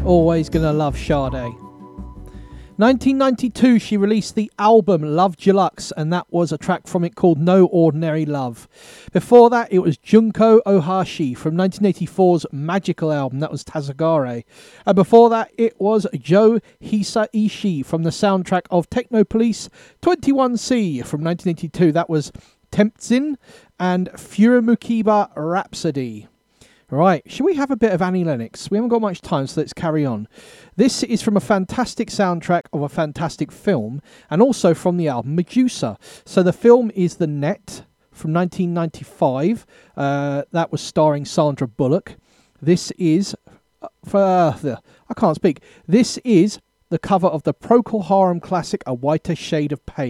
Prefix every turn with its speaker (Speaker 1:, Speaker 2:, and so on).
Speaker 1: Always Gonna Love Sade. 1992, she released the album Love Deluxe, and that was a track from it called No Ordinary Love. Before that, it was Junko Ohashi from 1984's Magical album, that was Tazagare. And before that, it was Joe Hisaishi from the soundtrack of Technopolice 21C from 1982, that was Temptzin and Furamukiba Rhapsody. Right, should we have a bit of Annie Lennox? We haven't got much time, so let's carry on. This is from a fantastic soundtrack of a fantastic film, and also from the album Medusa. So the film is The Net from 1995. That was starring Sandra Bullock. This is I can't speak. This is the cover of the Procol Harum classic A Whiter Shade of Pale.